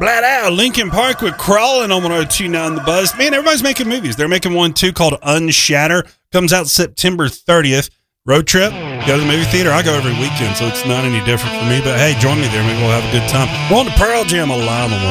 Blat out. Lincoln Park with Crawling on 102.9 The Buzz. Man, everybody's making movies. They're making one, too, called Unshatter. Comes out September 30th. Road trip, go to the movie theater. I go every weekend, so it's not any different for me. But, hey, join me there. Maybe we'll have a good time. We're on to Pearl Jam Alive on